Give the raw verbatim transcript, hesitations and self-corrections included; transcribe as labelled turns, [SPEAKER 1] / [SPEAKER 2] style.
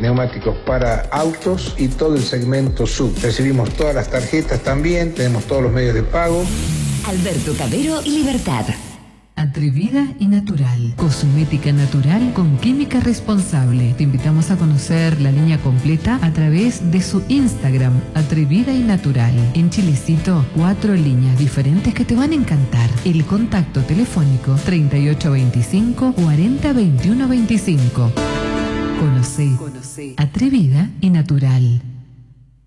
[SPEAKER 1] neumáticos para autos y todo el segmento sub. Recibimos todas las tarjetas también, tenemos todos los medios de pago.
[SPEAKER 2] Alberto Cabero y Libertad.
[SPEAKER 3] Atrevida y natural. Cosmética natural con química responsable. Te invitamos a conocer la línea completa a través de su Instagram, Atrevida y Natural. En Chilecito, cuatro líneas diferentes que te van a encantar. El contacto telefónico treinta y ocho veinticinco, cuarenta veintiuno veinticinco. Conoce, Conoce. Atrevida y Natural.